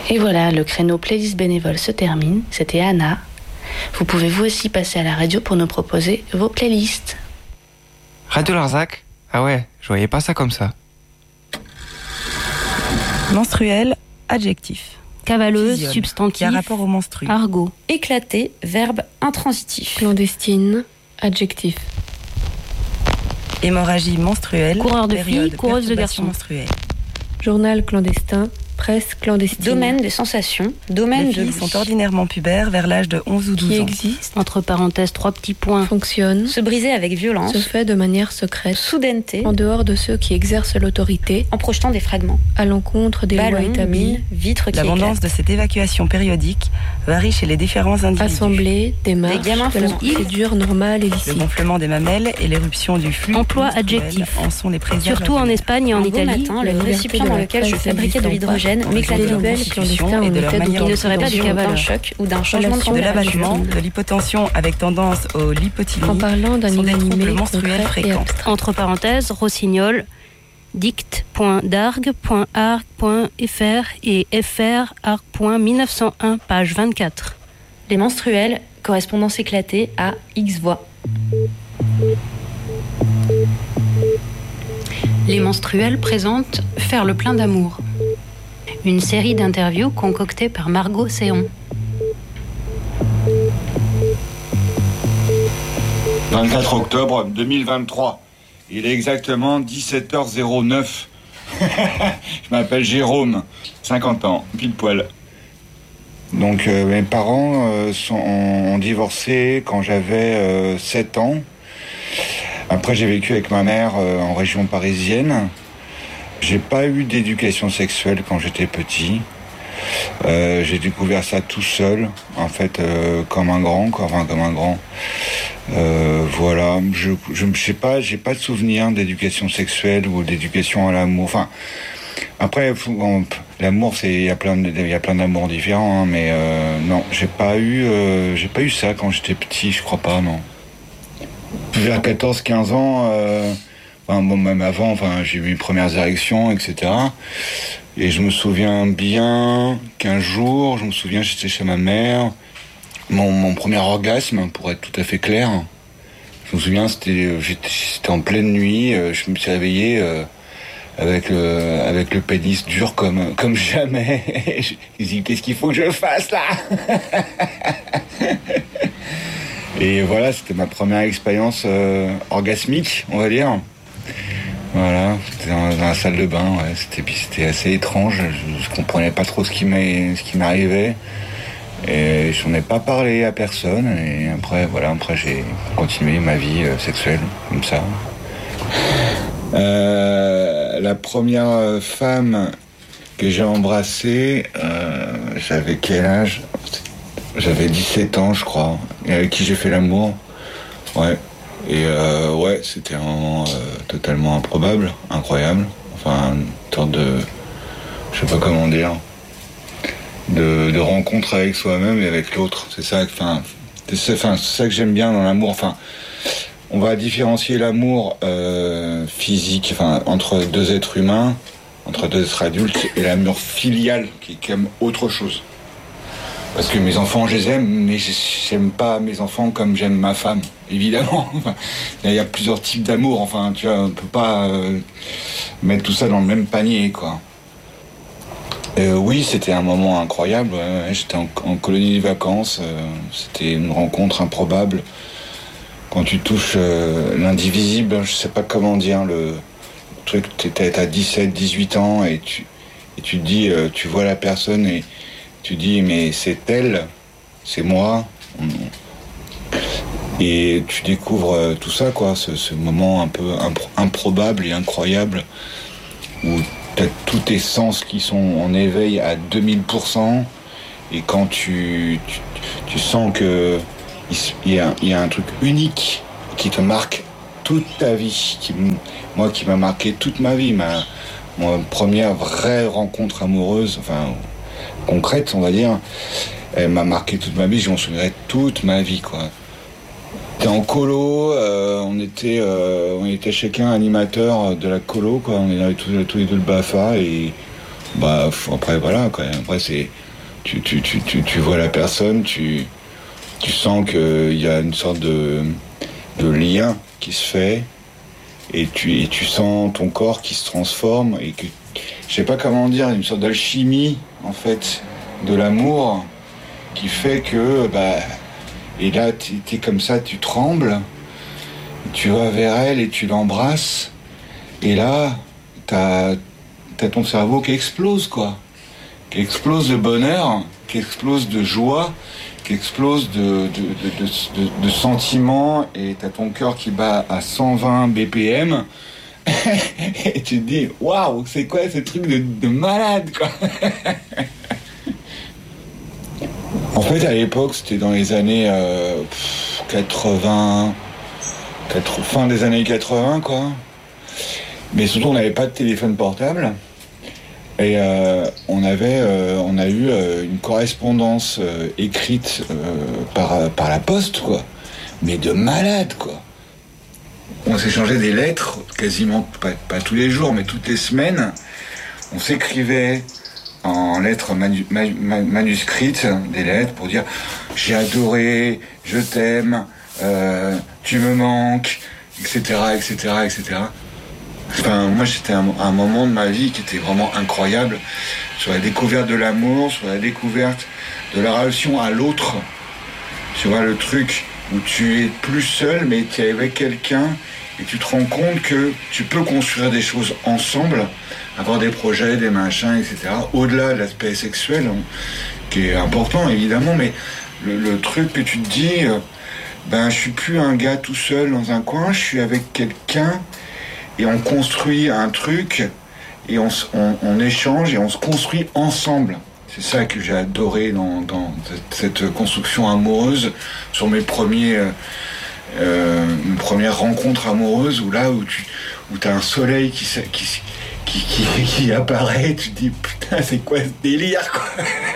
Et voilà, le créneau playlist bénévole se termine. C'était Anna. Vous pouvez vous aussi passer à la radio pour nous proposer vos playlists. Radio Larzac ? Ah ouais, je voyais pas ça comme ça. Menstruel, adjectif. Cavaleuse, Physiole, substantif. qui a rapport au menstru. Argot. Éclaté, verbe intransitif. Clandestine, adjectif. Hémorragie menstruelle. Coureur de période filles, coureuse de perturbation garçons. menstruelle. Journal clandestin, presse clandestine. Domaine des sensations, domaine Les de filles l'ouïe. sont ordinairement pubères vers l'âge de 11 ou 12 Qui ans. existe, Entre parenthèses, 3 petits points. fonctionne, Se briser avec violence, se fait de manière secrète, soudaineté, en dehors de ceux qui exercent l'autorité, en projetant des fragments. à l'encontre des lois Ballons, établies, mines, vitres qui L'abondance éclatent. de cette évacuation périodique varie chez les différents individus. assemblée, démarche, gamins de la faisant procédure normale et Le licite. gonflement des mamelles et l'éruption du flux Emploi menstruel adjectif. en sont les présages. Surtout en Espagne et en Un beau Italie. matin, le la récipient liberté dans de la lequel je presse fabriquais de existant l'hydrogène pas. m'éclatait Les de rebelles constitution clandestins et en de leur état manière Il ne serait pas des d'autorisation, d'un cavaleurs. choc ou d'un changement de Relation de température. l'abattement, de l'hypotension avec tendance au lipotylie. En parlant d'un sont des inanimé troubles menstruels concret et fréquents. abstrait. Entre parenthèses, rossignol, dict.darg.arc.fr et frarc.1901, page 24. Les menstruels, correspondance éclatée à X voix. Les menstruels présentent Faire le plein d'amour. Une série d'interviews concoctées par Margot Séon. 24 octobre 2023. Il est exactement 17h09. Je m'appelle Jérôme, 50 ans, pile poil. Donc mes parents ont divorcé quand j'avais 7 ans. Après j'ai vécu avec ma mère en région parisienne. J'ai pas eu d'éducation sexuelle quand j'étais petit. J'ai découvert ça tout seul, en fait, comme un grand, quoi. Enfin, comme un grand. Voilà, je sais pas, j'ai pas de souvenir d'éducation sexuelle ou d'éducation à l'amour. Enfin, après, l'amour, il y a plein d'amours différents, hein, mais non, j'ai pas eu ça quand j'étais petit, je crois pas, non. Vers 14-15 ans, même avant, j'ai eu mes premières érections, etc. Et je me souviens bien qu'un jour, j'étais chez ma mère, mon premier orgasme, pour être tout à fait clair, je me souviens, c'était en pleine nuit, je me suis réveillé avec le pénis dur comme jamais. Je me dis, qu'est-ce qu'il faut que je fasse là? Et voilà, c'était ma première expérience orgasmique, on va dire. Voilà, c'était dans la salle de bain, ouais. C'était assez étrange, je comprenais pas trop ce qui m'arrivait. Et j'en ai pas parlé à personne, et après j'ai continué ma vie sexuelle, comme ça. La première femme que j'ai embrassée, j'avais quel âge? J'avais 17 ans, je crois, et avec qui j'ai fait l'amour. Ouais. Et ouais, c'était un moment totalement improbable, incroyable. Enfin, une sorte de... je sais pas comment dire... de rencontre avec soi-même et avec l'autre. C'est ça que j'aime bien dans l'amour. Enfin, on va différencier l'amour physique, entre deux êtres humains, entre deux êtres adultes, et l'amour filial, qui est quand même autre chose. Parce que mes enfants, je les aime, mais j'aime pas mes enfants comme j'aime ma femme, évidemment. Il y a plusieurs types d'amour, tu vois, on peut pas mettre tout ça dans le même panier, quoi. Oui, c'était un moment incroyable. J'étais en colonie de vacances. C'était une rencontre improbable. Quand tu touches l'indivisible, je sais pas comment dire, le truc, t'as 17, 18 ans et tu te dis, tu vois la personne et tu dis, mais c'est elle, c'est moi. Et tu découvres tout ça, quoi, ce moment un peu improbable et incroyable où t'as tous tes sens qui sont en éveil à 2000%, et quand tu sens que il y a un truc unique qui te marque toute ta vie, qui m'a marqué toute ma vie, ma première vraie rencontre amoureuse, concrète, on va dire, elle m'a marqué toute ma vie, je m'en souviendrai toute ma vie, quoi. T'es en colo, on était chacun animateur de la colo, quoi. On avait tous les deux le BAFA, et Bah, après, voilà, quand même. Après, c'est... Tu vois la personne, tu sens qu'il y a une sorte de lien qui se fait, et tu sens ton corps qui se transforme, et que, je sais pas comment dire, une sorte d'alchimie, en fait, de l'amour, qui fait que, et là, t'es comme ça, tu trembles, tu vas vers elle et tu l'embrasses, et là, t'as ton cerveau qui explose, quoi. Qui explose de bonheur, qui explose de joie, qui explose de sentiments, et t'as ton cœur qui bat à 120 BPM, et tu te dis, waouh, c'est quoi ce truc de malade, quoi. En fait, à l'époque, c'était dans les années 80, fin des années 80, quoi. Mais surtout, on n'avait pas de téléphone portable. Et on a eu une correspondance écrite par la poste, quoi. Mais de malade, quoi. On s'échangeait des lettres, quasiment, pas tous les jours, mais toutes les semaines. On s'écrivait en lettres manuscrites, des lettres pour dire « j'ai adoré, je t'aime, tu me manques », etc., etc., etc. Enfin, moi, c'était un moment de ma vie qui était vraiment incroyable, sur la découverte de l'amour, sur la découverte de la relation à l'autre. Tu vois, le truc où tu es plus seul, mais tu es avec quelqu'un, et tu te rends compte que tu peux construire des choses ensemble, avoir des projets, des machins, etc. Au-delà de l'aspect sexuel, qui est important, évidemment, mais le truc que tu te dis, je suis plus un gars tout seul dans un coin, je suis avec quelqu'un, et on construit un truc, et on échange, et on se construit ensemble. C'est ça que j'ai adoré dans cette construction amoureuse, sur mes premières rencontres amoureuses, où t'as un soleil qui apparaît, et tu te dis putain, c'est quoi ce délire, quoi.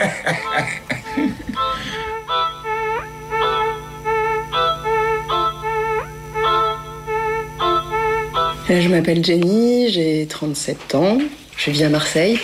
Je m'appelle Jenny, j'ai 37 ans, je vis à Marseille.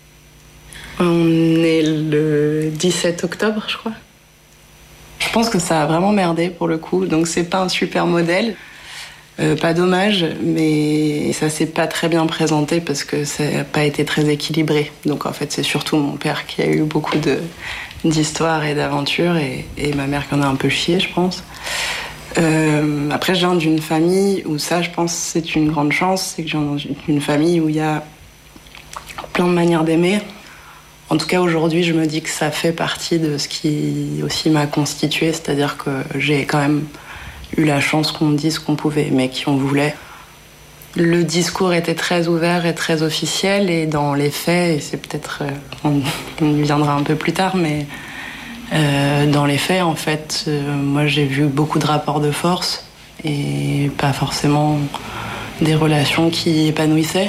On est le 17 octobre, je crois. Je pense que ça a vraiment merdé pour le coup, donc c'est pas un super modèle. Pas dommage, mais ça s'est pas très bien présenté parce que ça n'a pas été très équilibré. Donc en fait, c'est surtout mon père qui a eu beaucoup d'histoires et d'aventures, et ma mère qui en a un peu chié, je pense. Après, je viens d'une famille où ça, je pense, c'est une grande chance. C'est que je viens d'une famille où il y a plein de manières d'aimer. En tout cas, aujourd'hui, je me dis que ça fait partie de ce qui aussi m'a constituée. C'est-à-dire que j'ai quand même eu la chance qu'on me dise qu'on pouvait aimer qui on voulait. Le discours était très ouvert et très officiel, et dans les faits, et c'est peut-être... on y viendra un peu plus tard, mais... dans les faits, en fait, moi j'ai vu beaucoup de rapports de force et pas forcément des relations qui épanouissaient.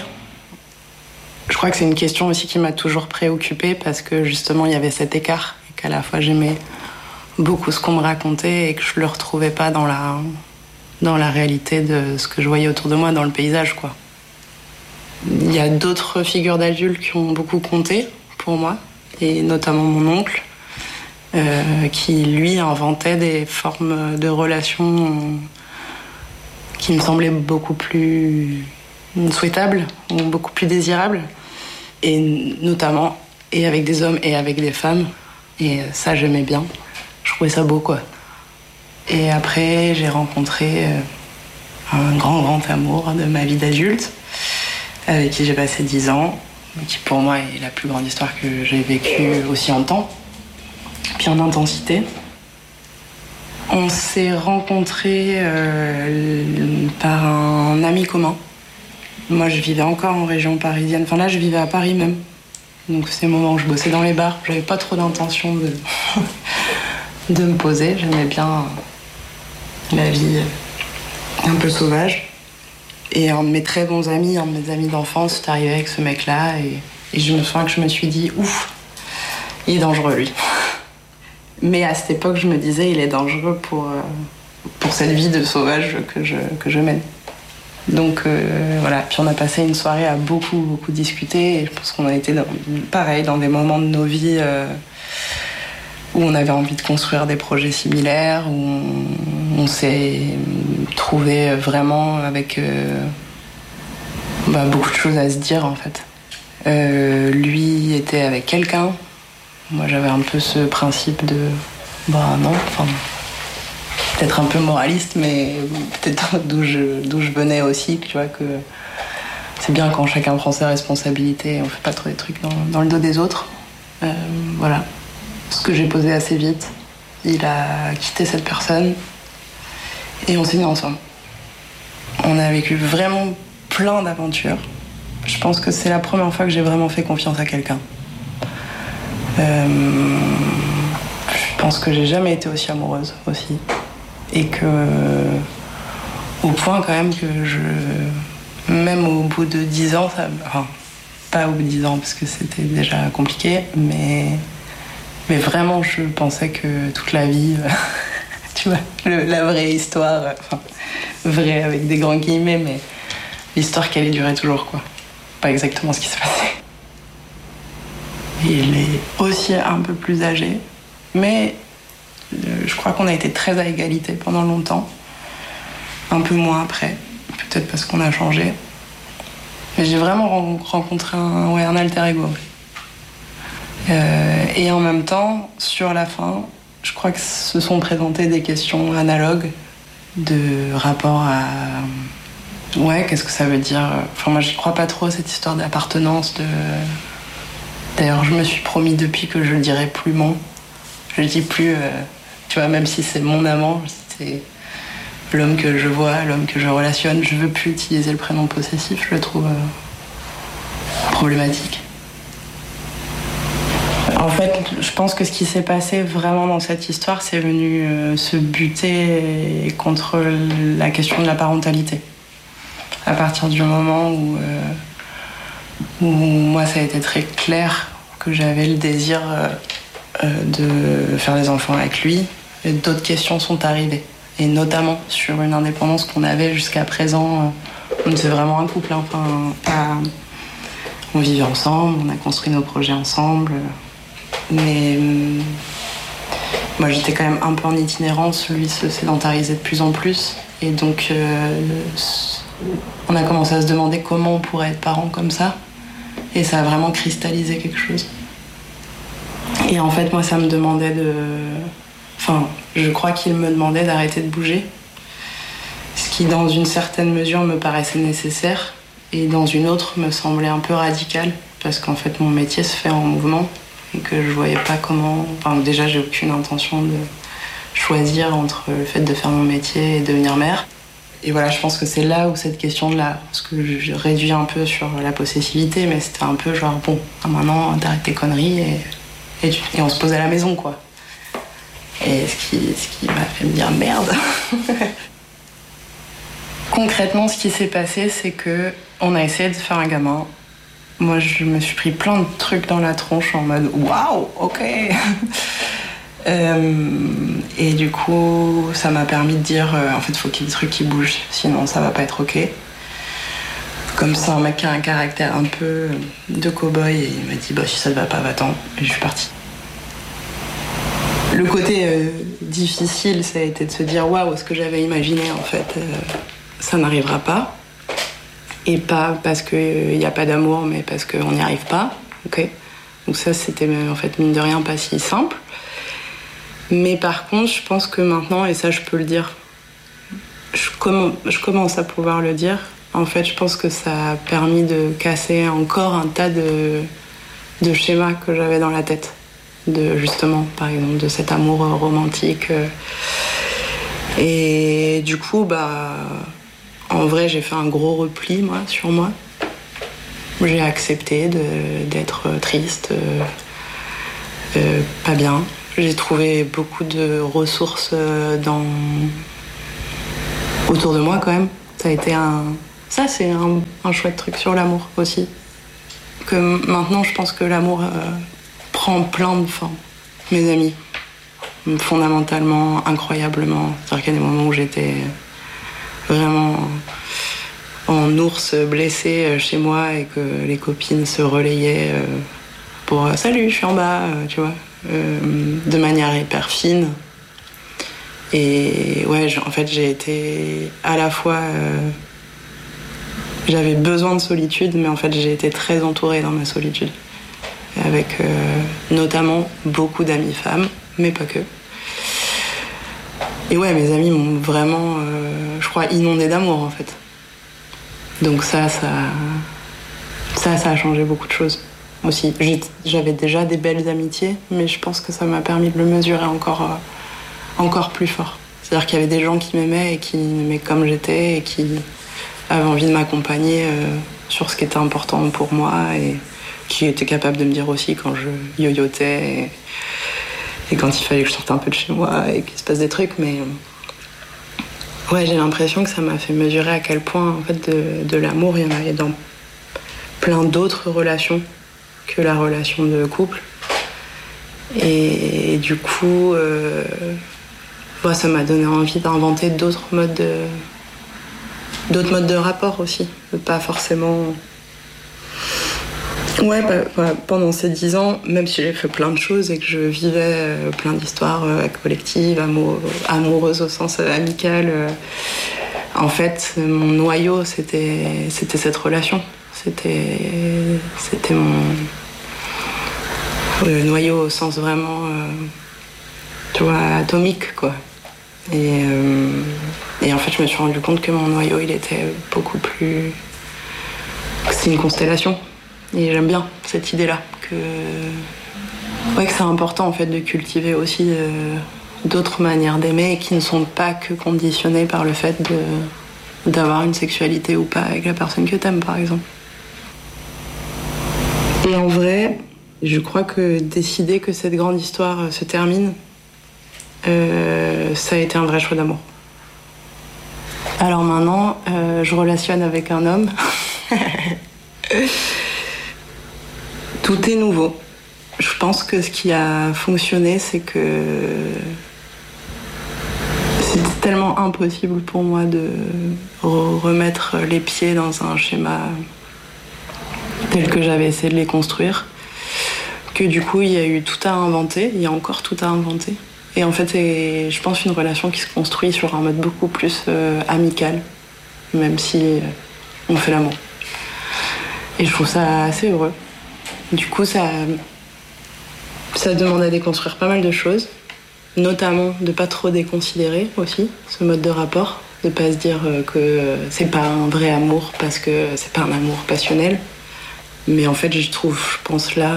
Je crois que c'est une question aussi qui m'a toujours préoccupée parce que justement il y avait cet écart et qu'à la fois j'aimais beaucoup ce qu'on me racontait et que je le retrouvais pas dans la réalité de ce que je voyais autour de moi, dans le paysage, quoi. Il y a d'autres figures d'adultes qui ont beaucoup compté pour moi, et notamment mon oncle. Qui, lui, inventait des formes de relations qui me semblaient beaucoup plus souhaitables, ou beaucoup plus désirables, et notamment et avec des hommes et avec des femmes. Et ça, j'aimais bien. Je trouvais ça beau, quoi. Et après, j'ai rencontré un grand amour de ma vie d'adulte, avec qui j'ai passé 10 ans, qui pour moi est la plus grande histoire que j'ai vécue aussi en temps. Puis en intensité. On s'est rencontrés par un ami commun. Moi, je vivais encore en région parisienne. Enfin, là, je vivais à Paris même. Donc, c'est le moment où je bossais dans les bars. J'avais pas trop d'intention de me poser. J'aimais bien la vie un peu sauvage. Et un de mes très bons amis, un de mes amis d'enfance, est arrivé avec ce mec-là. Et je me souviens que je me suis dit, ouf, il est dangereux, lui. Mais à cette époque, je me disais, il est dangereux pour cette vie de sauvage que je mène. Donc voilà, puis on a passé une soirée à beaucoup discuter et je pense qu'on a été dans des moments de nos vies où on avait envie de construire des projets similaires, où on s'est trouvé vraiment avec beaucoup de choses à se dire en fait. Lui était avec quelqu'un, moi j'avais un peu ce principe de non, enfin peut-être un peu moraliste, mais peut-être d'où je venais aussi, tu vois, que c'est bien quand chacun prend ses responsabilités, on fait pas trop des trucs dans le dos des autres. Voilà, ce que j'ai posé assez vite, il a quitté cette personne et on s'est mis ensemble. On a vécu vraiment plein d'aventures. Je pense que c'est la première fois que j'ai vraiment fait confiance à quelqu'un. Je pense que j'ai jamais été aussi amoureuse aussi. Et que, au point quand même que même au bout de 10 ans, pas au bout de 10 ans parce que c'était déjà compliqué, mais vraiment je pensais que toute la vie, tu vois, la vraie histoire, vraie avec des grands guillemets, mais l'histoire qui allait durer toujours, quoi. Pas exactement ce qui s'est passé. Il est aussi un peu plus âgé, mais je crois qu'on a été très à égalité pendant longtemps. Un peu moins après, peut-être parce qu'on a changé. Mais j'ai vraiment rencontré un alter ego. Et en même temps, sur la fin, je crois que se sont présentées des questions analogues de rapport à... Ouais, qu'est-ce que ça veut dire ? Enfin, moi, je crois pas trop à cette histoire d'appartenance. D'ailleurs, je me suis promis depuis que je le dirai plus mon. Je le dis plus... Tu vois, même si c'est mon amant, c'est l'homme que je vois, l'homme que je relationne, je veux plus utiliser le prénom possessif, je le trouve problématique. En fait, je pense que ce qui s'est passé vraiment dans cette histoire, c'est venu se buter contre la question de la parentalité. À partir du moment où moi, ça a été très clair que j'avais le désir de faire des enfants avec lui, et d'autres questions sont arrivées. Et notamment sur une indépendance qu'on avait jusqu'à présent. On était vraiment un couple. On vivait ensemble, on a construit nos projets ensemble. Mais moi, j'étais quand même un peu en itinérance. Lui se sédentarisait de plus en plus. Et donc, on a commencé à se demander comment on pourrait être parents comme ça. Et ça a vraiment cristallisé quelque chose. Et en fait, moi, ça me demandait je crois qu'il me demandait d'arrêter de bouger. Ce qui, dans une certaine mesure, me paraissait nécessaire. Et dans une autre, me semblait un peu radical. Parce qu'en fait, mon métier se fait en mouvement. Et que je voyais pas comment... déjà, j'ai aucune intention de choisir entre le fait de faire mon métier et devenir mère. Et voilà, je pense que c'est là où cette question de parce que je réduis un peu sur la possessivité, mais c'était un peu genre, bon, maintenant, t'arrêtes tes conneries et on se pose à la maison, quoi. Et ce qui m'a fait me dire merde. Concrètement, ce qui s'est passé, c'est que on a essayé de faire un gamin. Moi, je me suis pris plein de trucs dans la tronche en mode waouh, ok. Et du coup, ça m'a permis de dire en fait, il faut qu'il y ait des trucs qui bougent, sinon ça va pas être ok. Comme ça, un mec qui a un caractère un peu de cow-boy, et il m'a dit si ça te va pas, va-t'en. Et je suis partie. Le côté difficile, ça a été de se dire waouh, ce que j'avais imaginé, en fait, ça n'arrivera pas. Et pas parce qu'il n'y a pas d'amour, mais parce qu'on n'y arrive pas. Okay. Donc ça, c'était en fait, mine de rien, pas si simple. Mais par contre, je pense que maintenant, et ça je peux le dire, je commence à pouvoir le dire, en fait, je pense que ça a permis de casser encore un tas de schémas que j'avais dans la tête. Justement, par exemple, de cet amour romantique. Et du coup, en vrai, j'ai fait un gros repli, moi, sur moi. J'ai accepté d'être triste, pas bien. J'ai trouvé beaucoup de ressources autour de moi, quand même. Ça a été Ça, c'est un chouette truc sur l'amour, aussi. Que maintenant, je pense que l'amour prend plein de formes. Mes amis, fondamentalement, incroyablement. C'est-à-dire qu'il y a des moments où j'étais vraiment en ours blessé chez moi et que les copines se relayaient pour « Salut, je suis en bas », tu vois, de manière hyper fine. Et ouais, en fait, j'ai été à la fois... j'avais besoin de solitude, mais en fait, j'ai été très entourée dans ma solitude. Avec notamment beaucoup d'amies femmes, mais pas que. Et ouais, mes amis m'ont vraiment, je crois, inondée d'amour, en fait. Donc ça a changé beaucoup de choses aussi. J'avais déjà des belles amitiés, mais je pense que ça m'a permis de le mesurer encore plus fort. C'est-à-dire qu'il y avait des gens qui m'aimaient et qui m'aimaient comme j'étais et qui avaient envie de m'accompagner sur ce qui était important pour moi et qui étaient capables de me dire aussi quand je yoyotais et quand il fallait que je sorte un peu de chez moi et qu'il se passe des trucs. Mais ouais, j'ai l'impression que ça m'a fait mesurer à quel point en fait de l'amour il y en avait dans plein d'autres relations que la relation de couple. Et du coup, ça m'a donné envie d'inventer d'autres modes de rapport aussi. Pas forcément... Ouais, pendant ces 10 ans, même si j'ai fait plein de choses et que je vivais plein d'histoires collectives, amoureuses au sens amical, en fait, mon noyau, c'était cette relation. C'était le noyau au sens vraiment, tu vois, atomique, quoi. Et en fait, je me suis rendu compte que mon noyau, il était beaucoup plus... C'est une constellation. Et j'aime bien cette idée-là, que c'est important en fait de cultiver aussi d'autres manières d'aimer et qui ne sont pas que conditionnées par le fait d'avoir une sexualité ou pas avec la personne que t'aimes, par exemple. Et en vrai, je crois que décider que cette grande histoire se termine, ça a été un vrai choix d'amour. Alors maintenant, je relationne avec un homme. Tout est nouveau. Je pense que ce qui a fonctionné, c'est que c'était tellement impossible pour moi de remettre les pieds dans un schéma tel que j'avais essayé de les construire, que du coup, il y a eu tout à inventer, il y a encore tout à inventer. Et en fait, c'est, je pense, une relation qui se construit sur un mode beaucoup plus amical, même si on fait l'amour. Et je trouve ça assez heureux. Du coup, ça demande à déconstruire pas mal de choses, notamment de pas trop déconsidérer aussi ce mode de rapport, de pas se dire que c'est pas un vrai amour parce que c'est pas un amour passionnel. Mais en fait, je pense là,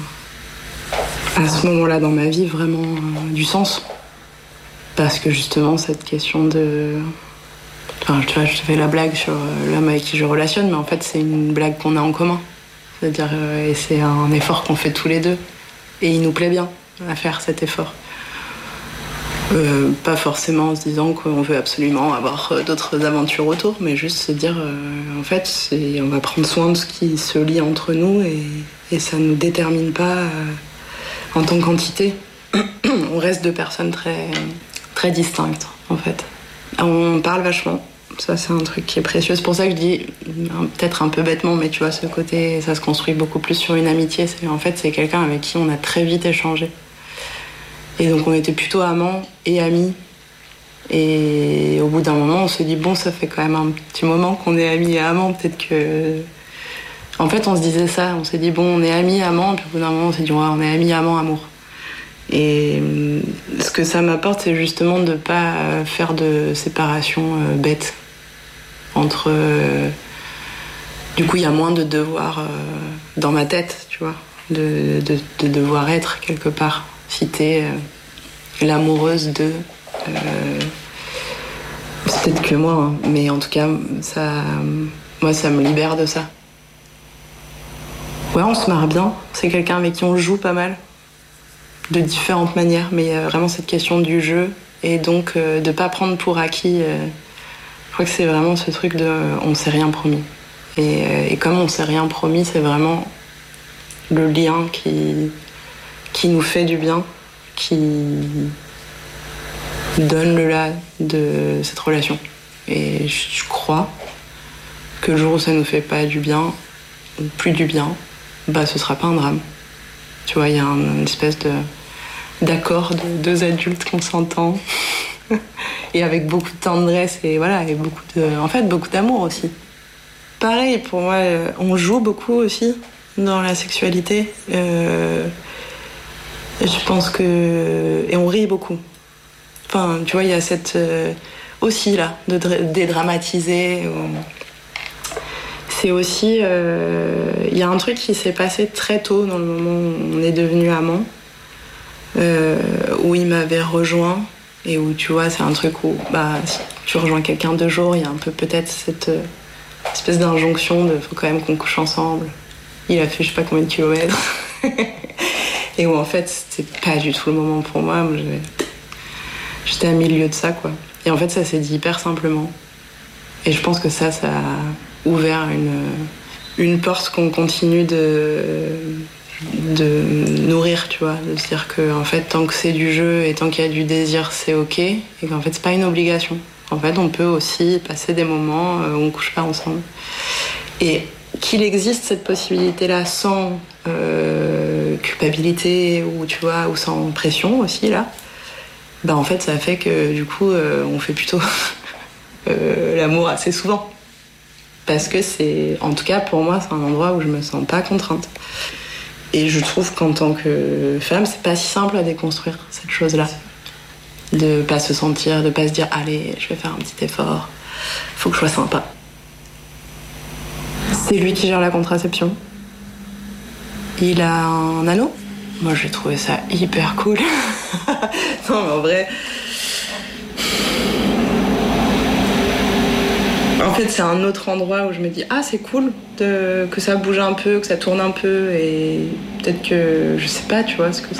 à ce moment-là dans ma vie, vraiment du sens. Parce que justement, cette question de... Enfin, tu vois, je te fais la blague sur l'homme avec qui je relationne, mais en fait, c'est une blague qu'on a en commun. C'est-à-dire, et c'est un effort qu'on fait tous les deux. Et il nous plaît bien à faire cet effort. Pas forcément en se disant qu'on veut absolument avoir d'autres aventures autour, mais juste se dire, en fait, on va prendre soin de ce qui se lie entre nous et ça ne nous détermine pas en tant qu'entité. On reste deux personnes très, très distinctes, en fait. On parle vachement. Ça, c'est un truc qui est précieux. C'est pour ça que je dis, peut-être un peu bêtement, mais tu vois, ce côté, ça se construit beaucoup plus sur une amitié. En fait, c'est quelqu'un avec qui on a très vite échangé. Et donc, on était plutôt amants et amis. Et au bout d'un moment, on s'est dit, bon, ça fait quand même un petit moment qu'on est amis et amants. Peut-être que... En fait, on se disait ça. On s'est dit, bon, on est amis, amants. Puis au bout d'un moment, on s'est dit, ouais, on est amis, amants, amour. Et ce que ça m'apporte, c'est justement de ne pas faire de séparation bête entre... Du coup, il y a moins de devoirs dans ma tête, tu vois, de devoir être quelque part. Si t'es l'amoureuse de... c'est peut-être que moi, hein, mais en tout cas, moi, ça me libère de ça. Ouais, on se marre bien. C'est quelqu'un avec qui on joue pas mal. De différentes manières, mais vraiment cette question du jeu et donc de pas prendre pour acquis. Je crois que c'est vraiment ce truc de on s'est rien promis. Et comme on s'est rien promis, c'est vraiment le lien qui nous fait du bien, qui donne le là de cette relation. Et je crois que le jour où ça nous fait pas du bien, ou plus du bien, bah ce sera pas un drame. Tu vois, il y a une espèce d'accord de deux adultes consentants et avec beaucoup de tendresse et voilà, et beaucoup d'amour aussi. Pareil, pour moi, on joue beaucoup aussi dans la sexualité. Je pense que... Et on rit beaucoup. Enfin, tu vois, il y a cette... aussi, là, de dédramatiser. C'est aussi... Il y a un truc qui s'est passé très tôt, dans le moment où on est devenus amants, où il m'avait rejoint, et où, tu vois, c'est un truc où, bah, si tu rejoins quelqu'un 2 jours, il y a un peu peut-être cette espèce d'injonction de faut quand même qu'on couche ensemble. Il a fait je sais pas combien de kilomètres. Et où en fait c'était pas du tout le moment pour moi. J'étais à milieu de ça, quoi. Et en fait ça s'est dit hyper simplement. Et je pense que ça a ouvert une porte qu'on continue de nourrir, tu vois. De se dire que en fait tant que c'est du jeu et tant qu'il y a du désir c'est ok. Et qu'en fait c'est pas une obligation. En fait, on peut aussi passer des moments où on couche pas ensemble. Et qu'il existe cette possibilité-là sans culpabilité ou, tu vois, ou sans pression aussi, là, bah en fait, ça fait que, du coup, on fait plutôt l'amour assez souvent. Parce que c'est, en tout cas, pour moi, c'est un endroit où je me sens pas contrainte. Et je trouve qu'en tant que femme, c'est pas si simple à déconstruire, cette chose-là. De pas se sentir, de pas se dire allez, je vais faire un petit effort, faut que je sois sympa. C'est lui qui gère la contraception. Il a un anneau. Moi j'ai trouvé ça hyper cool. Non mais en vrai. En fait c'est un autre endroit où je me dis ah c'est cool que ça bouge un peu, que ça tourne un peu et peut-être que je sais pas tu vois ce que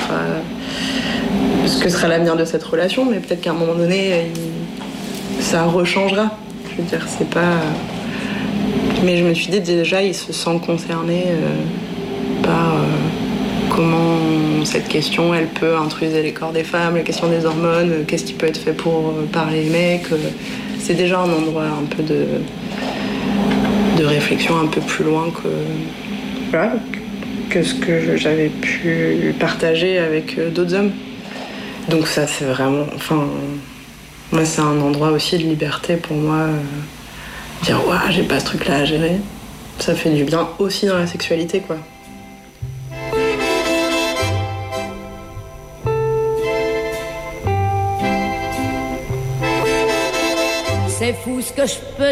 sera l'avenir de cette relation, mais peut-être qu'à un moment donné, ça rechangera. Je veux dire, c'est pas... Mais je me suis dit, déjà, il se sent concerné par comment cette question, elle peut intruser les corps des femmes, la question des hormones, qu'est-ce qui peut être fait par les mecs. C'est déjà un endroit un peu de réflexion un peu plus loin que ce que j'avais pu partager avec d'autres hommes. Donc ça, c'est vraiment... Enfin, moi, c'est un endroit aussi de liberté pour moi. Dire, ouah, j'ai pas ce truc-là à gérer. Ça fait du bien aussi dans la sexualité, quoi. C'est fou ce que je peux